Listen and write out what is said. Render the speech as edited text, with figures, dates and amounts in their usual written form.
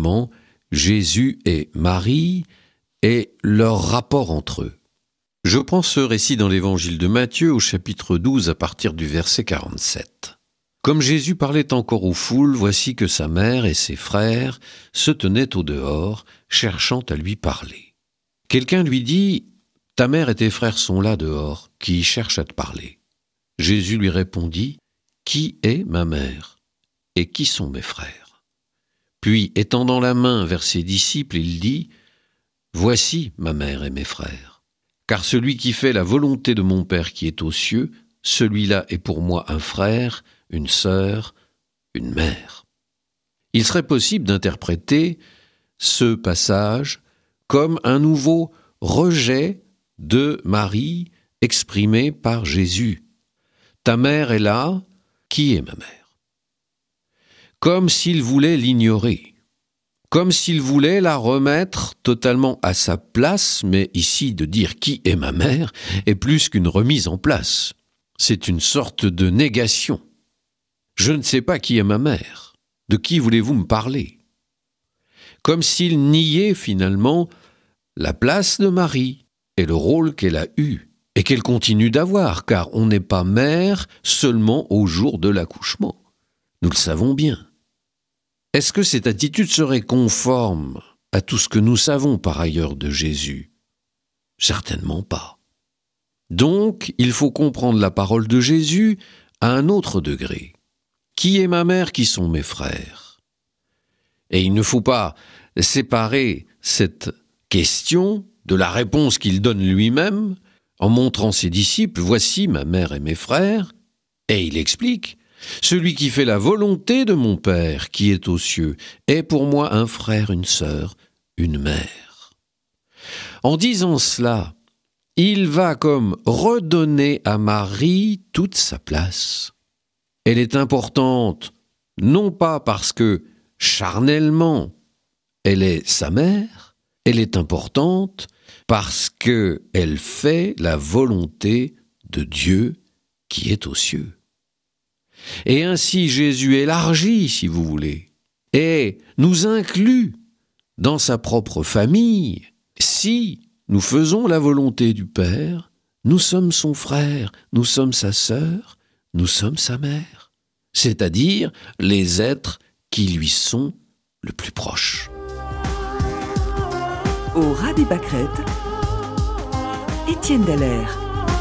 évidemment Jésus et Marie et leur rapport entre eux. Je prends ce récit dans l'évangile de Matthieu au chapitre 12 à partir du verset 47. Comme Jésus parlait encore aux foules, voici que sa mère et ses frères se tenaient au dehors, cherchant à lui parler. Quelqu'un lui dit « Ta mère et tes frères sont là dehors, qui cherchent à te parler. » Jésus lui répondit « Qui est ma mère et qui sont mes frères ?» Puis, étendant la main vers ses disciples, il dit « Voici ma mère et mes frères. Car celui qui fait la volonté de mon Père qui est aux cieux, celui-là est pour moi un frère, une sœur, une mère. » Il serait possible d'interpréter ce passage comme un nouveau rejet de Marie exprimé par Jésus. Ta mère est là, qui est ma mère? Comme s'il voulait l'ignorer, comme s'il voulait la remettre totalement à sa place, mais ici de dire qui est ma mère est plus qu'une remise en place. C'est une sorte de négation. Je ne sais pas qui est ma mère. De qui voulez-vous me parler? Comme s'il niait finalement la place de Marie et le rôle qu'elle a eu et qu'elle continue d'avoir, car on n'est pas mère seulement au jour de l'accouchement. Nous le savons bien. Est-ce que cette attitude serait conforme à tout ce que nous savons par ailleurs de Jésus? Certainement pas. Donc, il faut comprendre la parole de Jésus à un autre degré. Qui est ma mère, qui sont mes frères? Et il ne faut pas séparer cette question de la réponse qu'il donne lui-même en montrant ses disciples, voici ma mère et mes frères, et il explique, celui qui fait la volonté de mon Père qui est aux cieux est pour moi un frère, une sœur, une mère. En disant cela, il va comme redonner à Marie toute sa place. Elle est importante, non pas parce que charnellement elle est sa mère, elle est importante parce qu'elle fait la volonté de Dieu qui est aux cieux. Et ainsi Jésus élargit, si vous voulez, et nous inclut dans sa propre famille. Si nous faisons la volonté du Père, nous sommes son frère, nous sommes sa sœur, nous sommes sa mère, c'est-à-dire les êtres qui lui sont le plus proches. Au ras des pâquerettes, Étienne Dallaire.